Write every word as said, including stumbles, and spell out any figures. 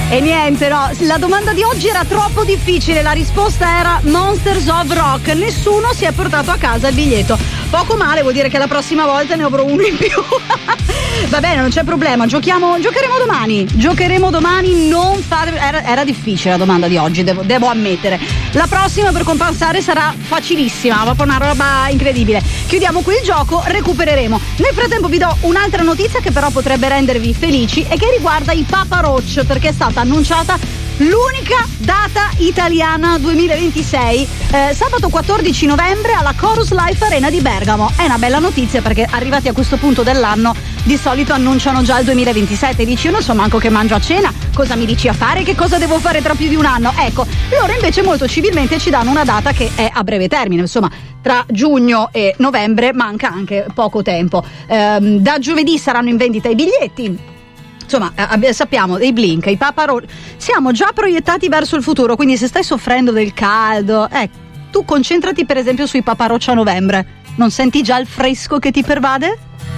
E niente, no, la domanda di oggi era troppo difficile, la risposta era Monsters of Rock, nessuno si è portato a casa il biglietto. Poco male, vuol dire che la prossima volta ne avrò uno in più. Va bene, non c'è problema, giochiamo, giocheremo domani, giocheremo domani, non fate, era, era difficile la domanda di oggi, devo, devo ammettere. La prossima per compensare sarà facilissima, proprio una roba incredibile. Chiudiamo qui il gioco, recupereremo. Nel frattempo vi do un'altra notizia che però potrebbe rendervi felici e che riguarda i Papa Roach, perché è stata annunciata l'unica data italiana duemilaventisei, eh, sabato quattordici novembre alla Chorus Life Arena di Bergamo. È una bella notizia perché arrivati a questo punto dell'anno di solito annunciano già il duemilaventisette. Dici, io non so manco che mangio a cena, cosa mi dici a fare, che cosa devo fare tra più di un anno? Ecco, loro invece molto civilmente ci danno una data che è a breve termine, insomma tra giugno e novembre manca anche poco tempo. Ehm, da giovedì saranno in vendita i biglietti. Insomma, eh, sappiamo dei Blink, i Papa Roach, siamo già proiettati verso il futuro, quindi se stai soffrendo del caldo, eh, tu concentrati per esempio sui Papa Roach a novembre, non senti già il fresco che ti pervade?